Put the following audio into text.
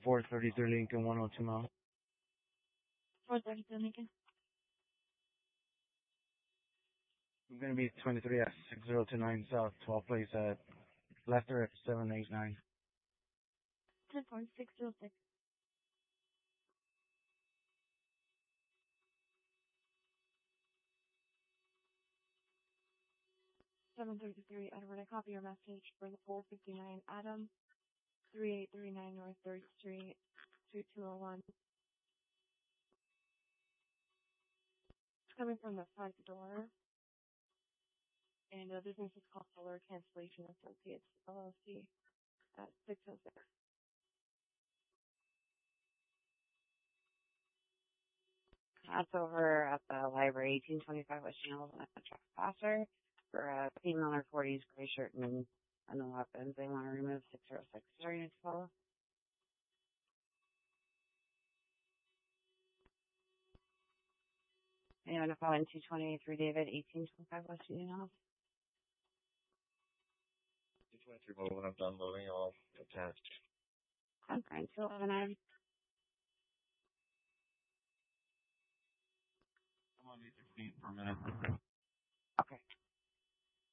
433 Lincoln, 102 miles. 432 Lincoln. I'm going to be 23 at 6029 South, 12 place at Lester at 789. 10.606. 733 Edward, I copy your message for the 459 Adam, 3839 North 3rd Street, 2201. It's coming from the front door, and the business is called Solar Cancellation Associates, LLC, at 606. That's over at the library, 1825 West Channel, and a trespasser for a female in her 40s, gray shirt and no weapons. They want to remove 606. Sorry, to follow. You want to follow in 223 David, 1825 West Channel. 223 mobile, I'm done loading, all attached. I'm fine, 211. I'm on 16 for a minute.